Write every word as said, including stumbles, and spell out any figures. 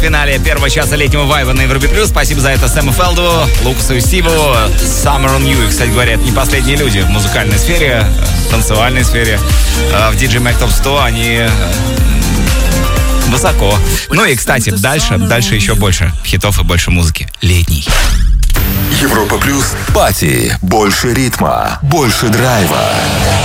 финале первого часа летнего вайба на Европе Плюс. Спасибо за это Сэму Фелду, Лукасу и Стиву. Summer on You. И, кстати говоря, это не последние люди в музыкальной сфере, в танцевальной сфере. В ди джей Mag Top сто они высоко. Ну и, кстати, дальше, дальше еще больше хитов и больше музыки. Летний. Европа Плюс. Пати. Больше ритма. Больше драйва.